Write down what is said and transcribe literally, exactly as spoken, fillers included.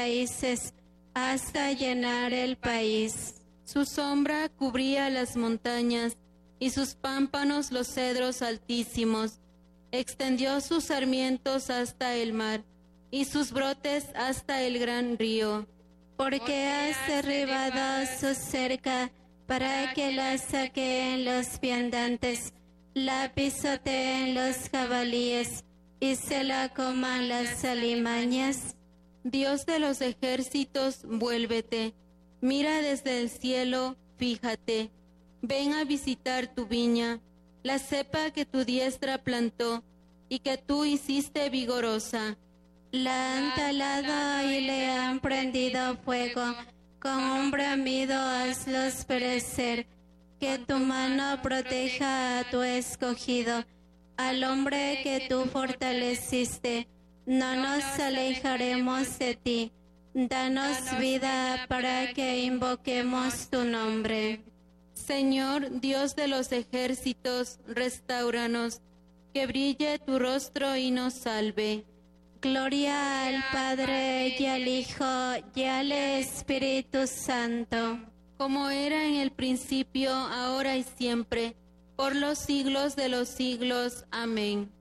raíces hasta llenar el país. Su sombra cubría las montañas y sus pámpanos los cedros altísimos. Extendió sus sarmientos hasta el mar y sus brotes hasta el gran río. Porque has derribado su cerca para que la saqueen los viandantes, la pisoteen los jabalíes y se la coman las alimañas. Dios de los ejércitos, vuélvete, mira desde el cielo, fíjate, ven a visitar tu viña, la cepa que tu diestra plantó y que tú hiciste vigorosa. La han talado y le han prendido fuego, con un bramido hazlos perecer, que tu mano proteja a tu escogido, al hombre que tú fortaleciste. No nos alejaremos de ti, danos vida para que invoquemos tu nombre. Señor, Dios de los ejércitos, restáuranos, que brille tu rostro y nos salve. Gloria al Padre y al Hijo y al Espíritu Santo, como era en el principio, ahora y siempre, por los siglos de los siglos. Amén.